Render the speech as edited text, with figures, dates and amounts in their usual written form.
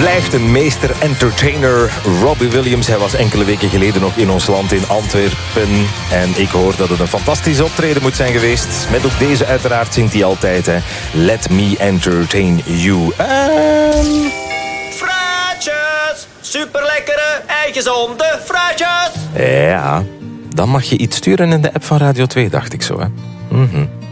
blijft een meester entertainer. Robbie Williams, hij was enkele weken geleden nog in ons land in Antwerpen. En ik hoor dat het een fantastisch optreden moet zijn geweest. Met ook deze uiteraard zingt hij altijd, hè. Let me entertain you. Fruitjes! Superlekkere en gezonde fruitjes! Ja, dan mag je iets sturen in de app van Radio 2, dacht ik zo, hè.